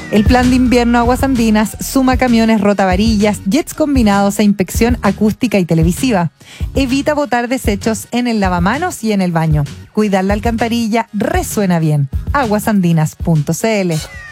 El plan de invierno Aguas Andinas suma camiones rotavarillas, jets combinados e inspección acústica y televisiva. Evita botar desechos en el lavamanos y en el baño. Cuidar la alcantarilla resuena bien. aguasandinas.cl.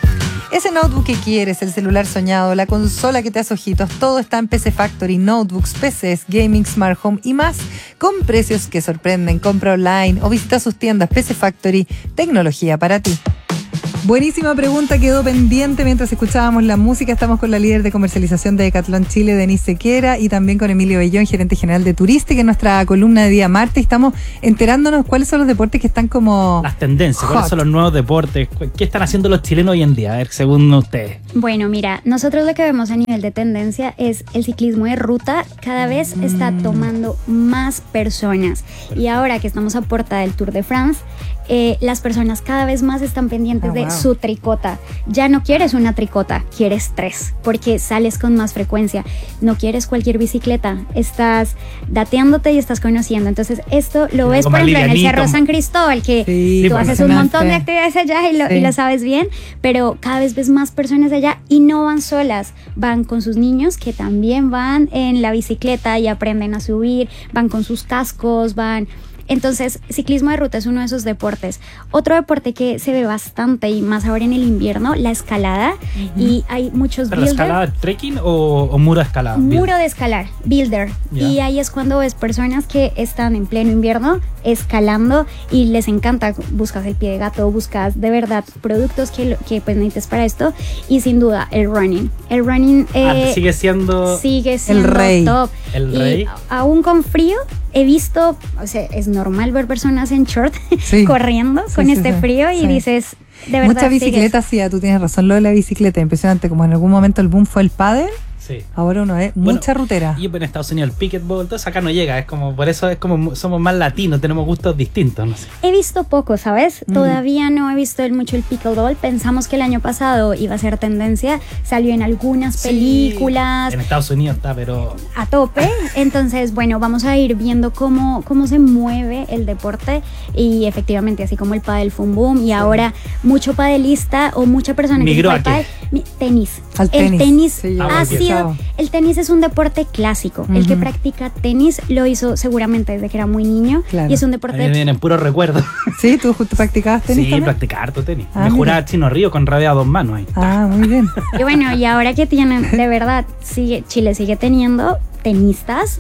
Ese notebook que quieres, el celular soñado, la consola que te hace ojitos, todo está en PC Factory, notebooks, PCs, gaming, smart home y más, con precios que sorprenden. Compra online o visita sus tiendas. PC Factory, tecnología para ti. Buenísima pregunta, quedó pendiente mientras escuchábamos la música. Estamos con la líder de comercialización de Decathlon Chile, Denise Sequera, y también con Emilio Bellón, gerente general de Turística, en nuestra columna de día martes. Estamos enterándonos cuáles son los deportes que están como las tendencias, hot. ¿Cuáles son los nuevos deportes? ¿Qué están haciendo los chilenos hoy en día? A ver, según ustedes. Bueno, mira, nosotros lo que vemos a nivel de tendencia es el ciclismo de ruta. Cada vez está tomando más personas. Y ahora que estamos a puerta del Tour de France, las personas cada vez más están pendientes de su tricota. Ya no quieres una tricota, quieres 3, porque sales con más frecuencia. No quieres cualquier bicicleta, estás dateándote y estás conociendo. Entonces esto lo ves, por ejemplo, en el Cerro San Cristóbal, que tú haces un montón de actividades allá y lo sabes bien, pero cada vez ves más personas allá y no van solas, van con sus niños que también van en la bicicleta y aprenden a subir, van con sus cascos, van... Entonces, ciclismo de ruta es uno de esos deportes. Otro deporte que se ve bastante, y más ahora en el invierno, la escalada. Y hay muchos builder. ¿Pero escalada trekking o muro de escalada? Muro de escalar, builder. Yeah. Y ahí es cuando ves personas que están en pleno invierno escalando y les encanta. Buscas el pie de gato, buscas de verdad productos que pues necesites para esto. Y sin duda, el running. El running sigue siendo el rey. Top. El rey. Y aún con frío, he visto, o sea, es normal ver personas en short corriendo con este frío y dices, de verdad. Mucha bicicleta, sí, tú tienes razón, lo de la bicicleta, impresionante, como en algún momento el boom fue el pádel. Sí. Ahora uno es mucha rutera. Y en Estados Unidos el pickleball, entonces acá no llega, es como, por eso es como somos más latinos, tenemos gustos distintos, no sé. He visto poco, ¿sabes? Todavía no he visto mucho el pickleball. Pensamos que el año pasado iba a ser tendencia, salió en algunas películas. En Estados Unidos está, pero a tope. Entonces, bueno, vamos a ir viendo cómo se mueve el deporte, y efectivamente, así como el pádel fue un boom, y ahora mucho padelista o mucha persona migró que juega tenis. Al el tenis ha sido. El tenis es un deporte clásico. El que practica tenis lo hizo seguramente desde que era muy niño. Claro. Y es un deporte. Me vienen puros recuerdos. Sí, ¿tú practicabas tenis? Sí, practicaba harto tenis. Me juraba Chino Río con radio a 2 manos ahí. Muy bien. Y bueno, y ahora que tienen, de verdad, Chile sigue teniendo tenistas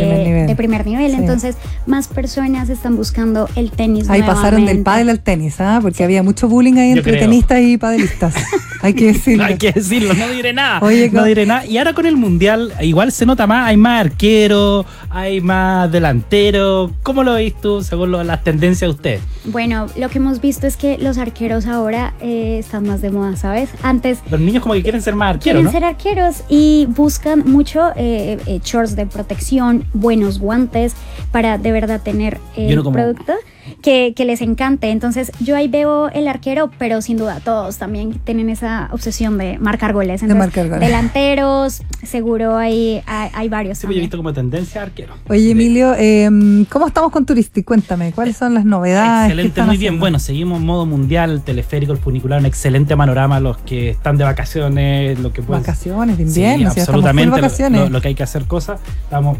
de primer nivel. Sí. Entonces, más personas están buscando el tenis. Ahí pasaron del pádel al tenis, porque había mucho bullying ahí entre tenistas y padelistas. Hay que decirlo. Hay que decirlo, no diré nada. Oye, no diré nada. Y ahora con el mundial, igual se nota más, hay más arqueros, hay más delanteros. ¿Cómo lo veis tú según las tendencias de ustedes? Bueno, lo que hemos visto es que los arqueros ahora están más de moda, ¿sabes? Antes los niños como que quieren ser más arqueros, quieren ser arqueros y buscan mucho shorts de protección, buenos guantes para de verdad tener el producto que les encante. Entonces yo ahí veo el arquero, pero sin duda todos también tienen esa obsesión de marcar goles. Entonces, delanteros, seguro hay varios. Sí, yo he visto como tendencia arquero. Oye, Emilio, ¿cómo estamos con Turistic? Cuéntame, ¿cuáles son las novedades? Excelente, muy bien. Bueno, seguimos en modo mundial, el teleférico, el funicular, un excelente panorama, los que están de vacaciones, lo que pueden... Vacaciones de invierno, sí, absolutamente, vacaciones. Lo que hay que hacer cosas. Estamos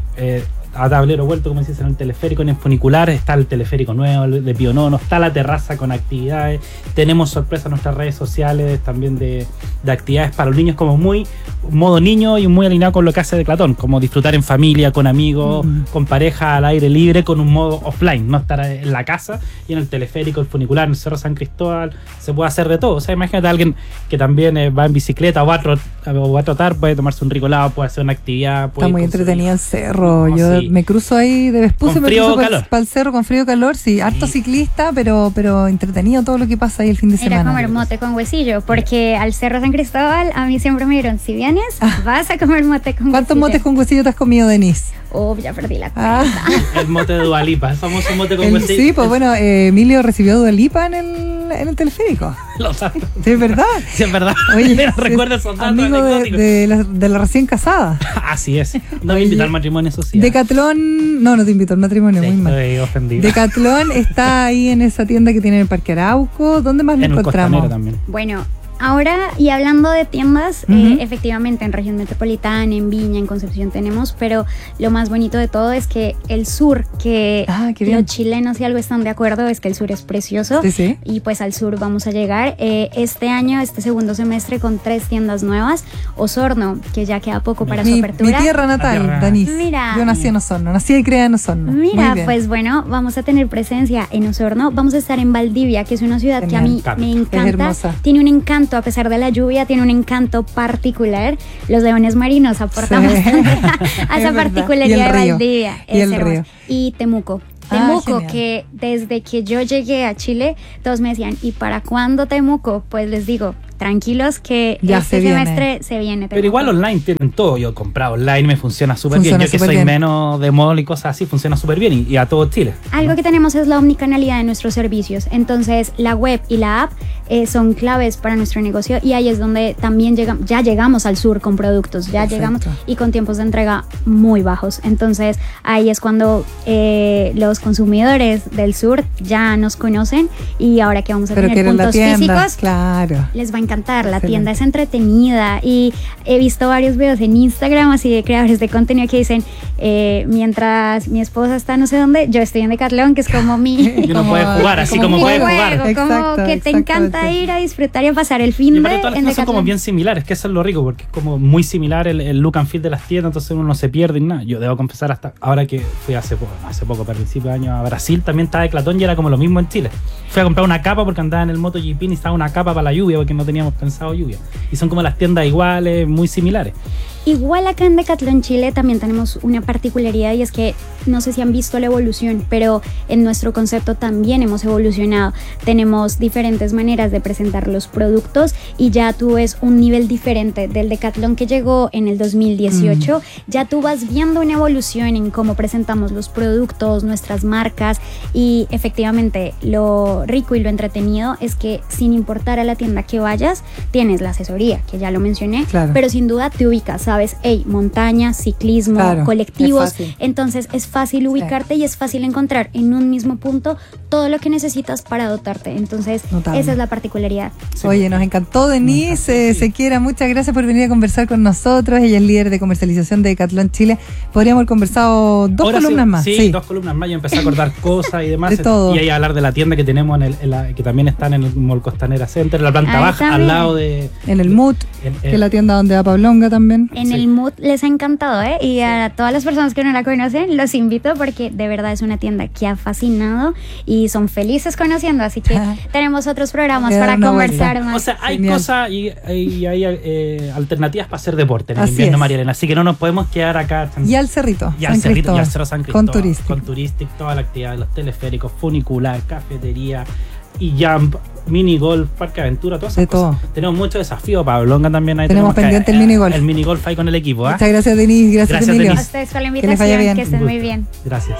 a tablero vuelto, como dices, en el teleférico, en el funicular, está el teleférico nuevo de Pío Nono, está la terraza con actividades, tenemos sorpresas en nuestras redes sociales también de actividades para los niños, como muy modo niño y muy alineado con lo que hace Decathlon, como disfrutar en familia, con amigos, con pareja, al aire libre, con un modo offline, no estar en la casa, y en el teleférico, el funicular, en el Cerro San Cristóbal, se puede hacer de todo. O sea, imagínate a alguien que también va en bicicleta o va a trotar, puede tomarse un rico helado, puede hacer una actividad. Está muy entretenido el cerro. Yo me cruzo ahí de Vespucio, me cruzo para el cerro con frío y calor, sí, harto ciclista, pero entretenido todo lo que pasa ahí el fin de semana. Ir a comer mote con huesillo, porque al Cerro San Cristóbal a mí siempre me dieron, si vienes, vas a comer mote con huesillo. ¿Cuántos motes con huesillo te has comido, Denise? Ya perdí la cuenta. El mote de Dua Lipa, el famoso mote con huesillo. Sí, pues bueno, Emilio recibió Dua Lipa en el teleférico. Lo sabe. Sí, es verdad. Sí, es verdad. Oye, recuerda esos datos amigo de la recién casada. Así es. No me invitó al matrimonio, eso sí. Decathlon, no te invito al matrimonio, sí, muy mal. Estoy ofendido. Decathlon está ahí en esa tienda que tiene en el Parque Arauco. ¿Dónde más lo encontramos? También. Bueno, Ahora, y hablando de tiendas, efectivamente en región metropolitana, en Viña, en Concepción tenemos, pero lo más bonito de todo es que el sur, que los chilenos si algo están de acuerdo, es que el sur es precioso. Sí. Y pues al sur vamos a llegar este año, este segundo semestre, con 3 tiendas nuevas. Osorno, que ya queda poco para su apertura. Mi tierra natal, Danis. Mira. Yo nací en Osorno, nací y criada en Osorno. Mira, pues bueno, vamos a tener presencia en Osorno. Vamos a estar en Valdivia, que es una ciudad que a mí me encanta. Es hermosa. Tiene un encanto, a pesar de la lluvia, tiene un encanto particular. Los leones marinos aportan bastante a esa particularidad de Valdivia. Y el río. Y Temuco. Temuco, que desde que yo llegué a Chile, todos me decían, ¿y para cuándo Temuco? Pues les digo, tranquilos que ya este semestre se viene Temuco. Pero igual online tienen todo. Yo he comprado online, me funciona súper bien. Yo que soy menos de mall y cosas así, funciona súper bien y a todo Chile. Algo que tenemos es la omnicanalidad de nuestros servicios. Entonces, la web y la app son claves para nuestro negocio y ahí es donde también ya llegamos al sur con productos, llegamos y con tiempos de entrega muy bajos. Entonces, ahí es cuando los consumidores del sur ya nos conocen y ahora que vamos a tener puntos físicos, les va a encantar. La tienda es entretenida y he visto varios videos en Instagram así de creadores de contenido que dicen mientras mi esposa está no sé dónde, yo estoy en Decathlon, que es como mi y uno puede jugar así como puede jugar, como que te encanta ir a disfrutar y a pasar el fin de todas las cosas son como bien similares, que eso es lo rico, porque es como muy similar el look and feel de las tiendas, entonces uno no se pierde en nada. Yo debo confesar, hasta ahora que fui hace poco, para el principio de año a Brasil, también estaba Decathlon y era como lo mismo en Chile. Fui a comprar una capa porque andaba en el MotoGP y estaba una capa para la lluvia porque no teníamos pensado lluvia. Y son como las tiendas iguales, muy similares. Igual acá en Decathlon Chile también tenemos una particularidad y es que no sé si han visto la evolución, pero en nuestro concepto también hemos evolucionado. Tenemos diferentes maneras de presentar los productos y ya tú ves un nivel diferente del Decathlon que llegó en el 2018. Ya tú vas viendo una evolución en cómo presentamos los productos, nuestras marcas y efectivamente lo rico y lo entretenido es que sin importar a la tienda que vayas, tienes la asesoría, que ya lo mencioné, pero sin duda te ubicas, ¿sabes? Montaña, ciclismo, colectivos, entonces es fácil ubicarte y es fácil encontrar en un mismo punto todo lo que necesitas para dotarte, entonces esa es la particularidad. Oye, nos encantó Denise Sequeira, muchas gracias por venir a conversar con nosotros. Ella es líder de comercialización de Decathlon Chile. Podríamos haber conversado dos columnas más. Sí, 2 columnas más. Yo empecé a acordar cosas y demás. De todo. Y ahí a hablar de la tienda que tenemos que también está en el Mall Costanera Center, la planta baja, también. Al lado de... En el Mood, que es la tienda donde va Pablonga también. En el Mood les ha encantado, y a todas las personas que no la conocen, los invito porque de verdad es una tienda que ha fascinado y son felices conociendo, así que tenemos otros programas para conversar más. O sea, hay cosas y hay alternativas para hacer deporte en el invierno, María Elena, así que no nos podemos quedar acá. Y al Cerrito, y al Cerro San Cristóbal. Con Turistic. Toda la actividad de los teleféricos, funicular, cafetería y jump, mini golf, parque aventura, todas esas cosas. Tenemos muchos desafíos, Pablonga también. Ahí tenemos pendiente el mini golf. El mini golf ahí con el equipo. Muchas gracias, Denise. Gracias Emilio. A ustedes por la invitación, que estén muy bien. Gracias.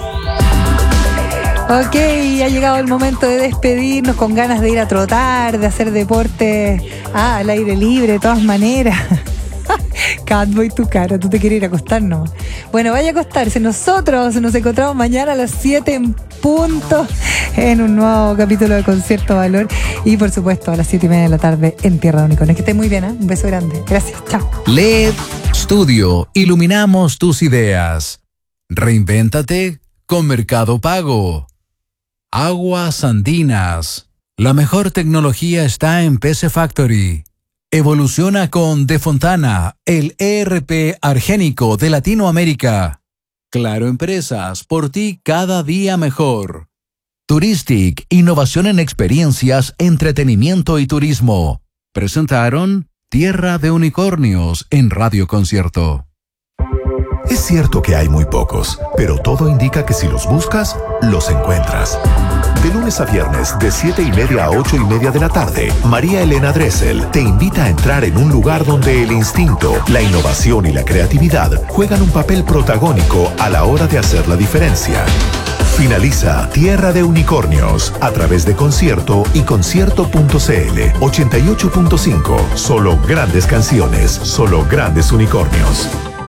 Ok, ha llegado el momento de despedirnos con ganas de ir a trotar, de hacer deporte al aire libre, de todas maneras. Catboy, tu cara, tú te quieres ir a acostar, ¿no? Bueno, vaya a acostarse. Nosotros nos encontramos mañana a las 7 en punto en un nuevo capítulo de Concierto Valor y por supuesto a las 7:30 de la tarde en Tierra de Unicornios. Que estén muy bien, Un beso grande. Gracias, chao. LED Studio, iluminamos tus ideas. Reinvéntate con Mercado Pago. Aguas Andinas, la mejor tecnología está en PC Factory. Evoluciona con De Fontana, el ERP argénico de Latinoamérica. Claro Empresas, por ti cada día mejor. Turistic, innovación en experiencias, entretenimiento y turismo. Presentaron Tierra de Unicornios en Radio Concierto. Es cierto que hay muy pocos, pero todo indica que si los buscas, los encuentras. De lunes a viernes, de 7:30 a 8:30 de la tarde, María Elena Dressel te invita a entrar en un lugar donde el instinto, la innovación y la creatividad juegan un papel protagónico a la hora de hacer la diferencia. Finaliza Tierra de Unicornios a través de Concierto y concierto.cl 88.5. Solo grandes canciones, solo grandes unicornios. Ya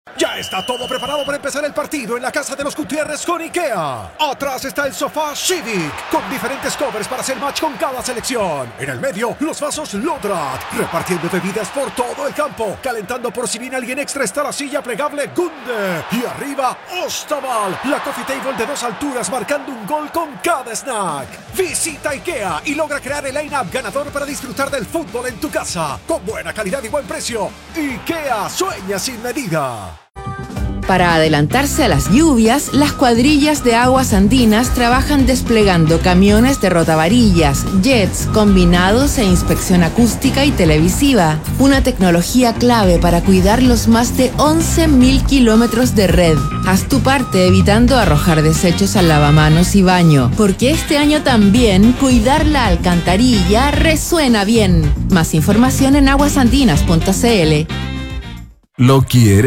Está todo preparado para empezar el partido en la casa de los Gutiérrez con IKEA. Atrás está el sofá Civic, con diferentes covers para hacer match con cada selección. En el medio, los vasos Lodrat, repartiendo bebidas por todo el campo. Calentando por si viene alguien extra está la silla plegable Gunde. Y arriba, Ostaval, la coffee table de 2 alturas marcando un gol con cada snack. Visita IKEA y logra crear el line-up ganador para disfrutar del fútbol en tu casa. Con buena calidad y buen precio. IKEA, sueña sin medida. Para adelantarse a las lluvias, las cuadrillas de Aguas Andinas trabajan desplegando camiones de rotavarillas, jets, combinados e inspección acústica y televisiva. Una tecnología clave para cuidar los más de 11.000 kilómetros de red. Haz tu parte evitando arrojar desechos al lavamanos y baño, porque este año también cuidar la alcantarilla resuena bien. Más información en aguasandinas.cl. ¿Lo quiere?